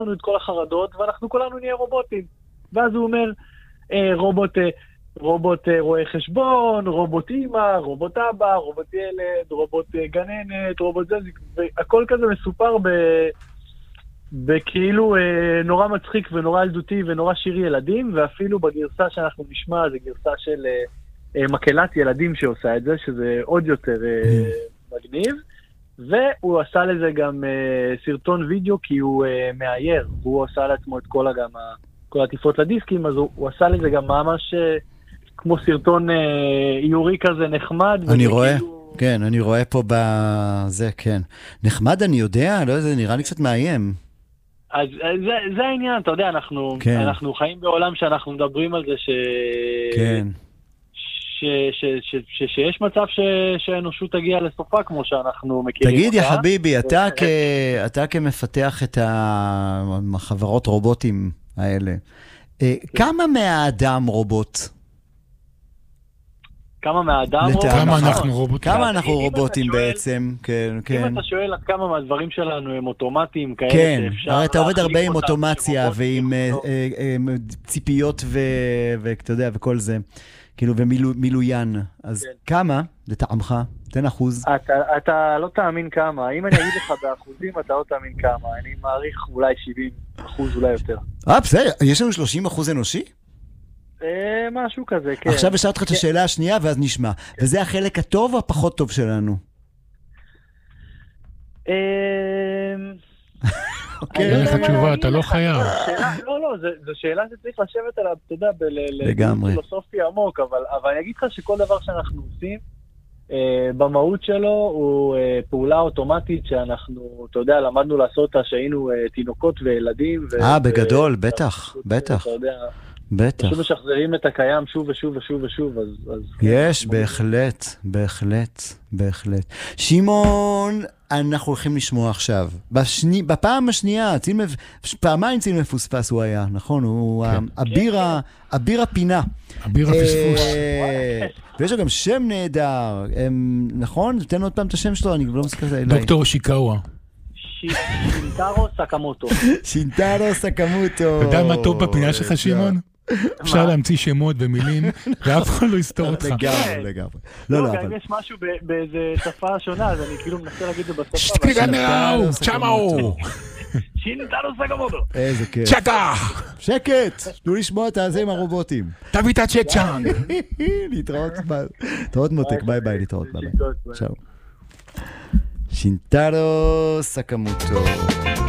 לנו את כל החרדות, ואנחנו כולנו נהיה רובוטים. ואז הוא אומר, רובוט רואה חשבון, רובוט אימא, רובוט אבא, רובוט ילד, רובוט גננת, רובוט זה, והכל כזה מסופר בכאילו נורא מצחיק ונורא ילדותי ונורא שירי ילדים, ואפילו בגרסה שאנחנו נשמע, זה גרסה של מקהלת ילדים שעושה את זה, שזה עוד יותר מגניב, והוא עשה לזה גם סרטון וידאו, כי הוא מאייר, והוא עשה לעצמו את כל עטיפות לדיסקים, אז הוא עשה לזה גם ממש כמו סרטון איורי כזה נחמד. אני רואה, כן, אני רואה פה בזה, כן. נחמד אני יודע, לא, זה נראה לי קצת מאיים. אז זה העניין, אתה יודע, אנחנו חיים בעולם שאנחנו מדברים על זה כן. שיש מצב שהאנושות תגיע לסופה כמו שאנחנו מכירים. תגיד, יא חביבי, אתה כמפתח את החברות רובוטים האלה, כמה מהאדם רובוט? כמה מהאדם רובוט? כמה אנחנו רובוטים? כמה אנחנו רובוטים בעצם? אם אתה שואל עד כמה מהדברים שלנו הם אוטומטיים כאלה שאפשר... הרי אתה עובד הרבה עם אוטומציה ועם ציפיות ואתה יודע, וכל זה. כאילו, ומילוין. אז כמה, לטעמך? תן אחוז. אתה לא תאמין כמה. אם אני אגיד לך באחוזים, אתה לא תאמין כמה. אני מעריך אולי 70%, אולי יותר. בסדר. יש לנו 30% אנושי? משהו כזה, כן. עכשיו אשאל אותך את השאלה השנייה, ואז נשמע. וזה החלק הטוב או הפחות טוב שלנו? אין לך תשובה, אתה לא חייב. לא, זו שאלה שצריך לשבת עליו, אתה יודע, לגמרי. פילוסופי עמוק, אבל אני אגיד לך שכל דבר שאנחנו עושים, במהות שלו הוא פעולה אוטומטית שאנחנו, אתה יודע, למדנו לעשות שהיינו תינוקות וילדים. בגדול, בטח. אתה יודע, בטח. פשוט משחזרים את הקיים שוב ושוב ושוב ושוב, אז... יש, בהחלט. שמעון, אנחנו הולכים לשמוע עכשיו. בפעם השנייה, פעמיים ציל מפוספס הוא היה, נכון? הוא אביר הפינה. אביר הפספוס. ויש לו גם שם נהדר, נכון? תן עוד פעם את השם שלו, אני לא מסתכל אליי. דוקטור שיקאווה. שינטרו סקמוטו. שינטרו סקמוטו. אתה יודע מה טוב בפינה שלך, שמעון? אפשר להמציא שמות ומילים, ואף אחד לא יסתור אותך. לגמרי. לא, גם יש משהו באיזה שפה שונה, אז אני כאילו מנסה להגיד את זה בשפה. שתגנאו, צ'מאו. שינטרו סקמוטו. איזה כיף. צ'קה. שקט, תנו לשמוע את הזה עם הרובוטים. תביא את הצ'צ'אנג. להתראות מותק, ביי ביי, להתראות. שינטרו סקמוטו.